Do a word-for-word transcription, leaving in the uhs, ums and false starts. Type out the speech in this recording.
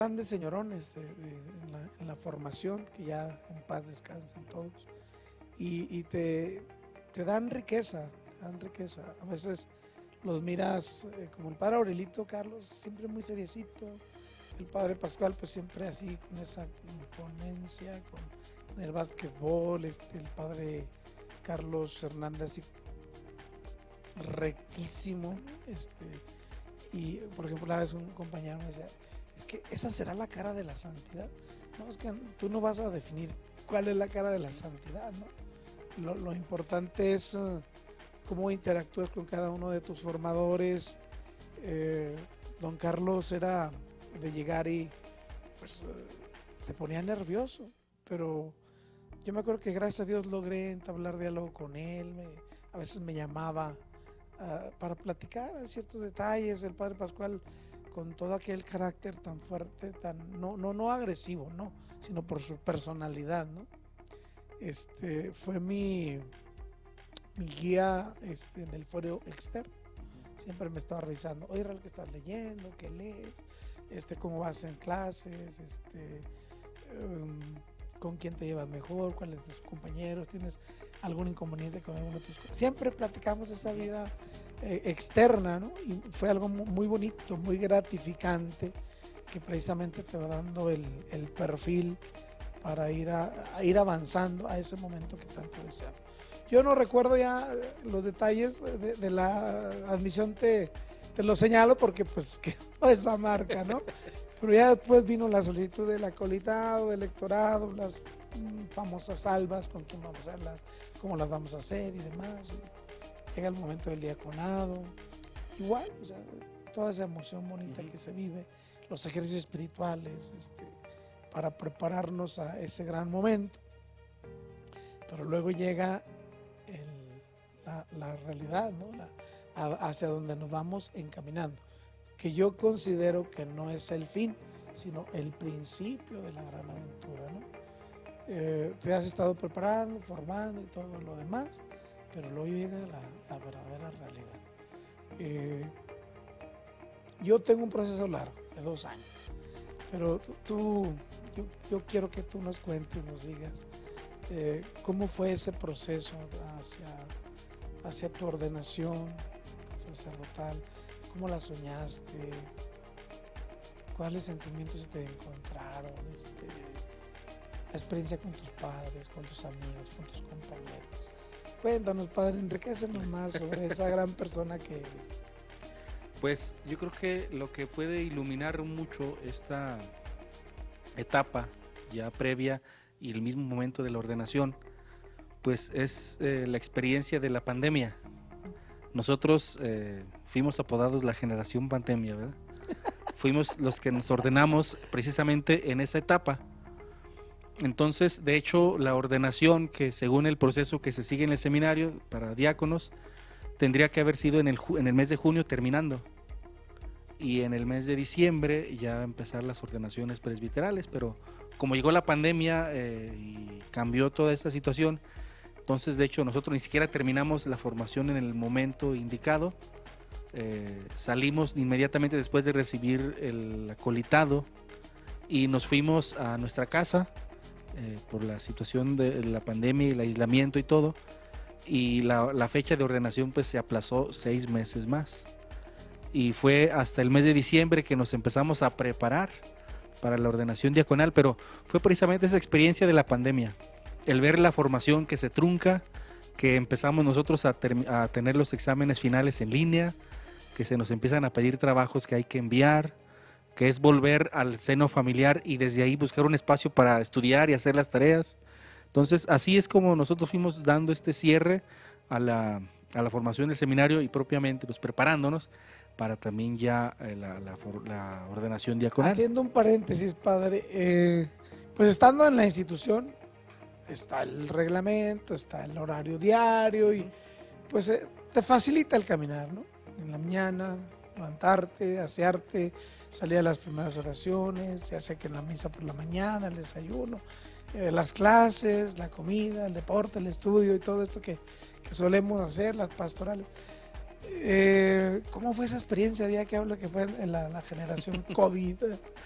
grandes señorones de, de, en, la, en la formación, que ya en paz descansan todos, y, y te, te dan riqueza, te dan riqueza. A veces los miras eh, como el padre Aurelito Carlos, siempre muy seriecito, el padre Pascual pues siempre así, con esa imponencia, con, con el básquetbol, este, el padre Carlos Hernández así rectísimo, este, y por ejemplo una vez un compañero me decía, es que esa será la cara de la santidad. No, es que tú no vas a definir cuál es la cara de la santidad, ¿no? Lo, lo importante es uh, cómo interactúas con cada uno de tus formadores. Eh, don Carlos era de llegar y pues uh, te ponía nervioso, pero yo me acuerdo que gracias a Dios logré entablar diálogo con él, me, a veces me llamaba uh, para platicar ciertos detalles. El padre Pascual, con todo aquel carácter tan fuerte, tan no, no, no agresivo, no, sino por su personalidad, ¿no? Este, fue mi, mi guía este, en el foro externo. Siempre me estaba revisando, oye, ¿qué estás leyendo? ¿Qué lees? Este, ¿cómo vas en clases? Este, um, ¿con quién te llevas mejor? ¿Cuáles de tus compañeros? ¿Tienes algún inconveniente con alguno de tus compañeros? Siempre platicamos esa vida eh, externa, ¿no? Y fue algo muy bonito, muy gratificante, que precisamente te va dando el, el perfil para ir, a, a ir avanzando a ese momento que tanto deseamos. Yo no recuerdo ya los detalles de, de la admisión, te, te lo señalo porque pues quedó esa marca, ¿no? Pero ya después vino la solicitud del acolitado, del electorado, las mm, famosas salvas, con quién vamos a hacerlas, cómo las vamos a hacer y demás. Y llega el momento del diaconado, igual, o sea, toda esa emoción bonita que se vive, los ejercicios espirituales, este, para prepararnos a ese gran momento. Pero luego llega el, la, la realidad, ¿no? La, a, hacia donde nos vamos encaminando, que yo considero que no es el fin, sino el principio de la gran aventura, ¿no? Eh, te has estado preparando, formando y todo lo demás, pero luego llega la, la verdadera realidad. Eh, yo tengo un proceso largo, de dos años, pero tú, tú yo, yo quiero que tú nos cuentes, nos digas eh, cómo fue ese proceso hacia, hacia tu ordenación sacerdotal. ¿Cómo la soñaste? ¿Cuáles sentimientos te encontraron? Este, la experiencia con tus padres, con tus amigos, con tus compañeros. Cuéntanos, padre, enriquecenos más sobre esa gran persona que eres. Pues yo creo que lo que puede iluminar mucho esta etapa ya previa y el mismo momento de la ordenación, pues es eh, la experiencia de la pandemia. Nosotros eh, fuimos apodados la generación pandemia, ¿verdad? Fuimos los que nos ordenamos precisamente en esa etapa. Entonces, de hecho, la ordenación, que según el proceso que se sigue en el seminario para diáconos, tendría que haber sido en el, en el mes de junio terminando. Y en el mes de diciembre ya empezar las ordenaciones presbiterales, pero como llegó la pandemia eh, y cambió toda esta situación, entonces, de hecho, nosotros ni siquiera terminamos la formación en el momento indicado. Eh, salimos inmediatamente después de recibir el acolitado y nos fuimos a nuestra casa eh, por la situación de la pandemia y el aislamiento y todo. Y la, la fecha de ordenación pues se aplazó seis meses más. Y fue hasta el mes de diciembre que nos empezamos a preparar para la ordenación diaconal, pero fue precisamente esa experiencia de la pandemia. El ver la formación que se trunca, que empezamos nosotros a, a tener los exámenes finales en línea, que se nos empiezan a pedir trabajos que hay que enviar, que es volver al seno familiar y desde ahí buscar un espacio para estudiar y hacer las tareas. Entonces, así es como nosotros fuimos dando este cierre a la, a la formación del seminario y propiamente pues preparándonos para también ya eh, la, la, la ordenación diaconal. Haciendo un paréntesis, padre, eh, pues estando en la institución, está el reglamento, está el horario diario y pues eh, te facilita el caminar, ¿no? En la mañana, levantarte, asearte, salir a las primeras oraciones, ya sea que en la misa por la mañana, el desayuno, eh, las clases, la comida, el deporte, el estudio y todo esto que, que solemos hacer, las pastorales. Eh, ¿Cómo fue esa experiencia, día que habla que fue en la, la generación COVID?